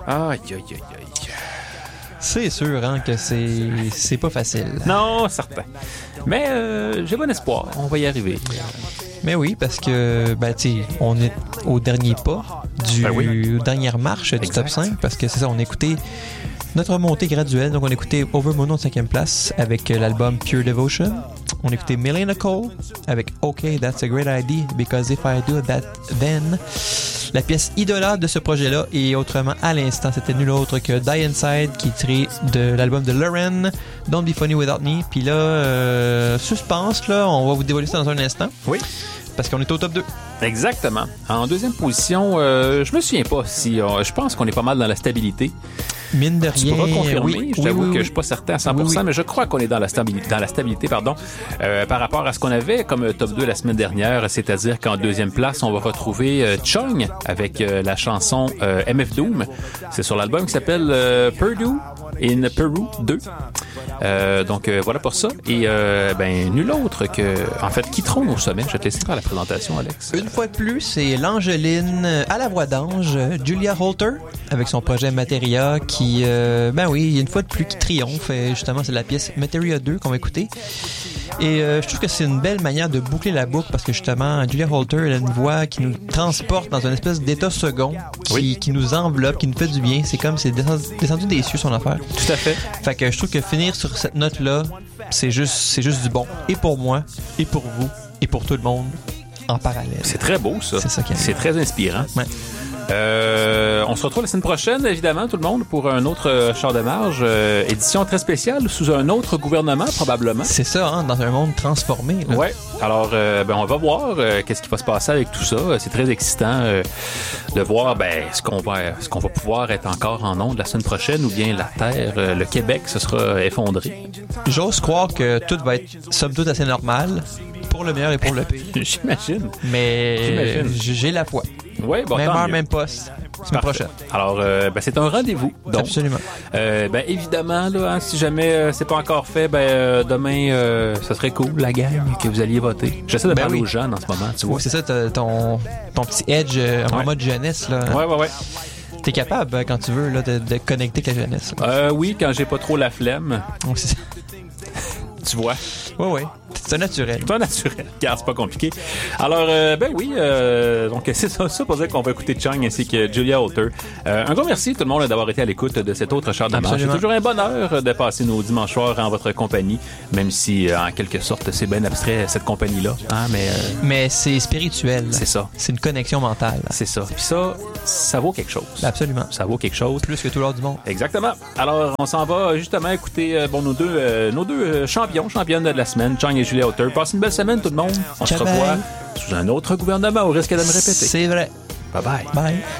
Aïe, aïe, aïe, aïe. C'est sûr hein, que c'est pas facile. Non, certain. Mais j'ai bon espoir. On va y arriver. Mais oui, parce que on est au dernier pas dernière marche du top 5, parce que c'est ça, on a écouté notre montée graduelle. Donc on a écouté Overmono en 5e place avec l'album Pure Devotion. On a écouté Milena Cole avec OK, That's a Great Idea, Because If I Do That Then. La pièce idolâtre de ce projet-là, et autrement à l'instant, c'était nul autre que Die Inside, qui est tiré de l'album de Lauren, Don't Be Funny Without Me. Puis là, suspense, là, on va vous dévoiler ça dans un instant. Oui. Parce qu'on est au top 2. Exactement. En deuxième position, je me souviens pas si... je pense qu'on est pas mal dans la stabilité. Mine de rien. Tu pourras confirmer. Oui, je t'avoue oui, que je suis pas certain à 100%, mais je crois qu'on est dans la stabilité, par rapport à ce qu'on avait comme top 2 la semaine dernière, c'est-à-dire qu'en deuxième place, on va retrouver Chung avec la chanson MF Doom. C'est sur l'album qui s'appelle Purdue in Peru 2. Donc voilà pour ça. Et nul autre que... En fait, qui trône au sommet? Je vais te laisser faire la présentation, Alex. Une fois de plus, c'est l'Angeline à la voix d'ange, Julia Holter, avec son projet Materia, qui, une fois de plus, qui triomphe. Et justement, c'est la pièce Materia 2 qu'on va écouter. Et je trouve que c'est une belle manière de boucler la boucle, parce que justement, Julia Holter, elle a une voix qui nous transporte dans une espèce d'état second, qui nous enveloppe, qui nous fait du bien. C'est comme c'est descendu des cieux, son affaire. Tout à fait. Fait que je trouve que finir sur cette note-là, c'est juste du bon. Et pour moi, et pour vous, et pour tout le monde, en parallèle. C'est très beau, ça. C'est ça qui est. C'est très inspirant. Ouais. On se retrouve la semaine prochaine, évidemment, tout le monde, pour un autre Char de marge, édition très spéciale, sous un autre gouvernement, probablement. C'est ça, hein, dans un monde transformé. Là. Ouais. Alors, on va voir qu'est-ce qui va se passer avec tout ça. C'est très excitant de voir ce qu'on va pouvoir être encore en onde la semaine prochaine, ou bien la Terre, le Québec, se sera effondré. J'ose croire que tout va être, somme toute, assez normal, pour le meilleur et pour le pire. J'imagine. Mais j'ai la foi. Ouais, bon, même heure, mieux. même poste. Semaine prochaine. Alors, c'est un rendez-vous. Donc, absolument. Évidemment, là, si jamais c'est pas encore fait, demain, ça serait cool, la gang, que vous alliez voter. J'essaie de parler aux jeunes en ce moment, tu vois. Oui, c'est ça, ton petit edge en mode jeunesse, là. Ouais. T'es capable, quand tu veux, là, de connecter avec la jeunesse. Oui, quand j'ai pas trop la flemme. Donc, c'est ça. Tu vois? Oui. C'est naturel. C'est naturel, car c'est pas compliqué. Alors, donc c'est ça pour dire qu'on va écouter Chung ainsi que Julia Holter. Un gros merci tout le monde d'avoir été à l'écoute de cet autre Char de marge. C'est toujours un bonheur de passer nos dimanches soirs en votre compagnie, même si, en quelque sorte, c'est bien abstrait, cette compagnie-là. Hein, mais c'est spirituel. C'est ça. C'est une connexion mentale. C'est ça. Puis ça vaut quelque chose. Absolument. Ça vaut quelque chose. Plus que tout l'or du monde. Exactement. Alors, on s'en va justement écouter nos deux championnes de la semaine, Chung et Julia Holter. Passez une belle semaine, tout le monde. On se revoit sous un autre gouvernement, au risque de me répéter. C'est vrai. Bye bye. Bye.